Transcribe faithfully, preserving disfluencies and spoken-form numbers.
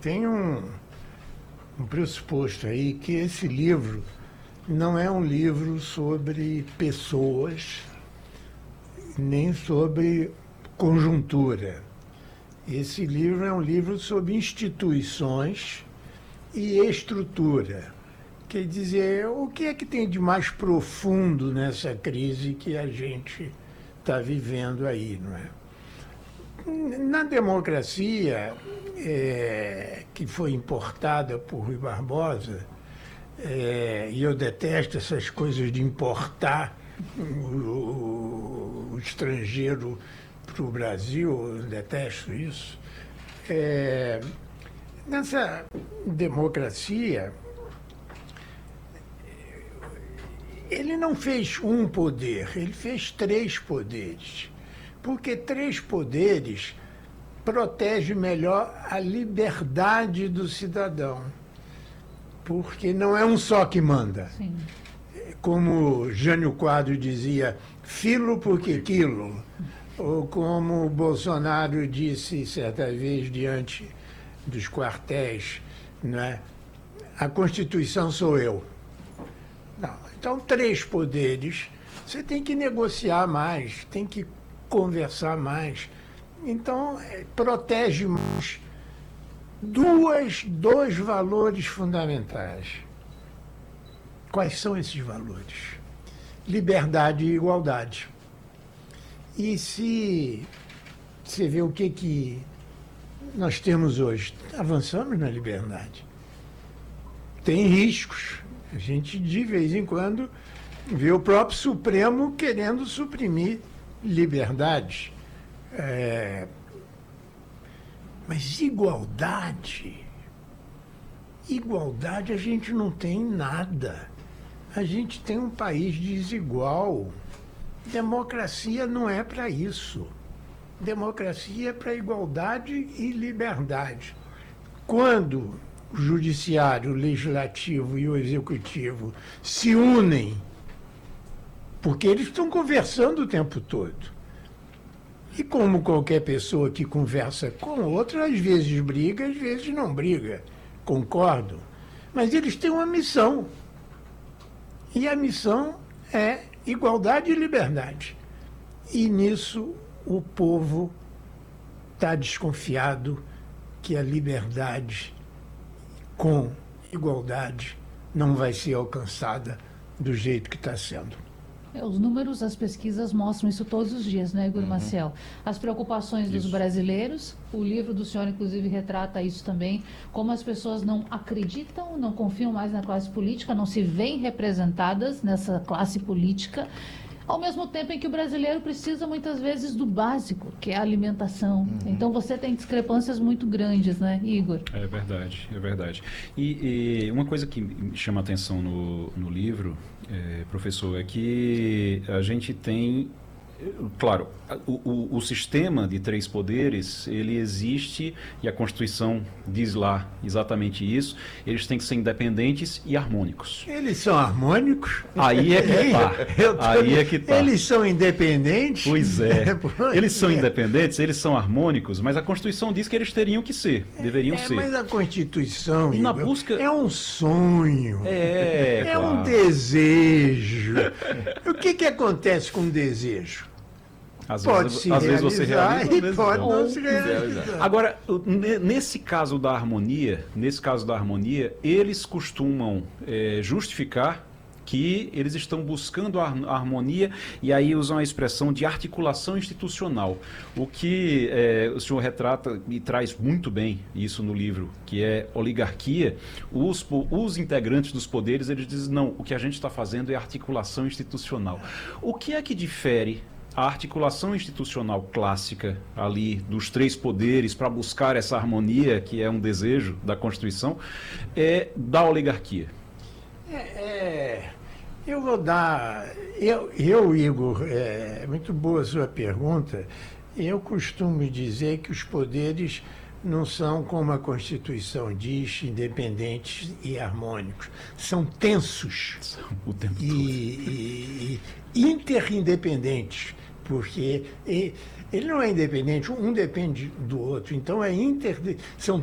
tem um, um pressuposto aí que esse livro não é um livro sobre pessoas, nem sobre conjuntura. Esse livro é um livro sobre instituições e estrutura. Quer dizer, o que é que tem de mais profundo nessa crise que a gente está vivendo aí, não é? Na democracia, é, que foi importada por Rui Barbosa, é, e eu detesto essas coisas de importar o, o, o estrangeiro para o Brasil, eu detesto isso. É, nessa democracia, ele não fez um poder, ele fez três poderes. Porque três poderes protegem melhor a liberdade do cidadão. Porque não é um só que manda. Sim. Como Jânio Quadros dizia, filo porque quilo. Ou como Bolsonaro disse certa vez diante dos quartéis, né? A Constituição sou eu. Não. Então, três poderes, você tem que negociar mais, tem que conversar mais. Então, protege mais duas, dois valores fundamentais. Quais são esses valores? Liberdade e igualdade. E se você vê o que, que nós temos hoje, avançamos na liberdade. Tem riscos. A gente, de vez em quando, vê o próprio Supremo querendo suprimir liberdade. É... Mas igualdade, igualdade a gente não tem nada. A gente tem um país desigual. Democracia não é para isso. Democracia é para igualdade e liberdade. Quando o judiciário, o legislativo e o executivo se unem, porque eles estão conversando o tempo todo. E como qualquer pessoa que conversa com outra, às vezes briga, às vezes não briga. Concordo. Mas eles têm uma missão. E a missão é igualdade e liberdade. E nisso o povo está desconfiado que a liberdade com igualdade não vai ser alcançada do jeito que está sendo. É, os números, as pesquisas mostram isso todos os dias, né, Igor Uhum. Maciel? As preocupações dos Isso. brasileiros, o livro do senhor, inclusive, retrata isso também, como as pessoas não acreditam, não confiam mais na classe política, não se veem representadas nessa classe política, ao mesmo tempo em que o brasileiro precisa, muitas vezes, do básico, que é a alimentação. Uhum. Então, você tem discrepâncias muito grandes, né, Igor? É verdade, é verdade. E, e uma coisa que me chama a atenção no, no livro, é, professor, é que a gente tem... Claro, o, o, o sistema de três poderes, ele existe e a Constituição diz lá exatamente isso. Eles têm que ser independentes e harmônicos. Eles são harmônicos? Aí é que tá. Aí é que tá. Eles são independentes? Pois é. Eles são independentes, eles são harmônicos, mas a Constituição diz que eles teriam que ser, deveriam é, ser. Mas a Constituição, E na Igor, busca... é um sonho. É, É claro. um desejo. O que, que acontece com o desejo? Às Pode vezes, se às vezes você realizar realiza, às e vezes pode não. não se realizar. Agora, ne- nesse caso da harmonia, nesse caso da harmonia, eles costumam é, justificar que eles estão buscando a har- a harmonia e aí usam a expressão de articulação institucional. O que é, o senhor retrata e traz muito bem isso no livro, que é oligarquia. Os, po- os integrantes dos poderes, eles dizem, não, o que a gente está fazendo é articulação institucional. O que é que difere a articulação institucional clássica ali dos três poderes para buscar essa harmonia, que é um desejo da Constituição, é da oligarquia? É, é, eu vou dar... Eu, eu Igor, é muito boa a sua pergunta. Eu costumo dizer que os poderes não são, como a Constituição diz, independentes e harmônicos. São tensos O tempo e, todo. e, e interindependentes, porque e- ele não é independente, um depende do outro. Então, é inter, são